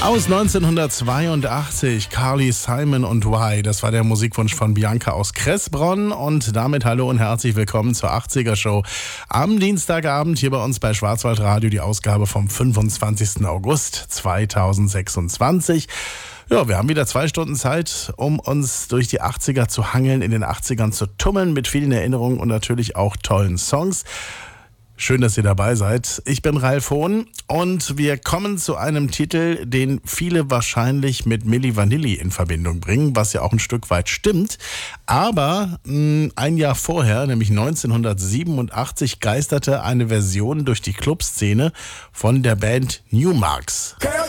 Aus 1982, Carly Simon und Why. Das war der Musikwunsch von Bianca aus Kressbronn. Und damit hallo und herzlich willkommen zur 80er Show am Dienstagabend hier bei uns bei Schwarzwaldradio, die Ausgabe vom 25. August 2026. Ja, wir haben wieder 2 Stunden Zeit, um uns durch die 80er zu hangeln, in den 80ern zu tummeln, mit vielen Erinnerungen und natürlich auch tollen Songs. Schön, dass ihr dabei seid. Ich bin Ralf Hohn und wir kommen zu einem Titel, den viele wahrscheinlich mit Milli Vanilli in Verbindung bringen, was ja auch ein Stück weit stimmt. Aber ein Jahr vorher, nämlich 1987, geisterte eine Version durch die Clubszene von der Band Newmarks.